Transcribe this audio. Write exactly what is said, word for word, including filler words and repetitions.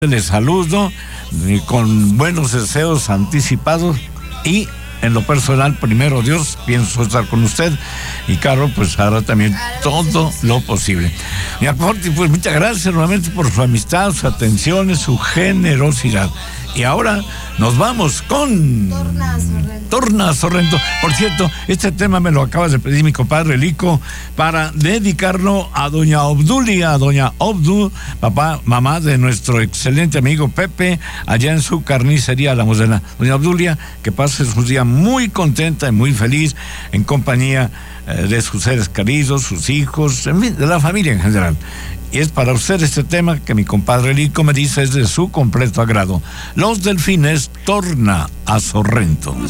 Les saludo eh, con buenos deseos anticipados y en lo personal, primero Dios, pienso estar con usted y Caro, pues hará también todo lo posible. Mi aporte, pues muchas gracias nuevamente por su amistad, sus atenciones, su generosidad. Y ahora nos vamos con Torna Sorrento. Torna Sorrento. Por cierto, este tema me lo acaba de pedir mi compadre Lico para dedicarlo a doña Obdulia, a doña Obdu, papá, mamá de nuestro excelente amigo Pepe, allá en su carnicería La Modena. Doña Obdulia, que pase su día muy contenta y muy feliz en compañía eh, de sus seres queridos, sus hijos, en fin, de la familia en general. Y es para usted este tema que mi compadre Lico me dice es de su completo agrado. Los Delfines, Torna a Sorrento.